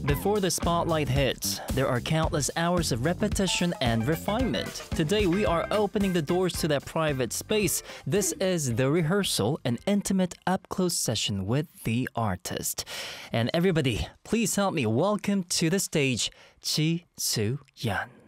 Before the spotlight hits, there are countless hours of repetition and refinement. Today, we are opening the doors to that private space. This is the rehearsal, an intimate up-close session with the artist. And everybody, please help me welcome to the stage, Ji Soo-yeon.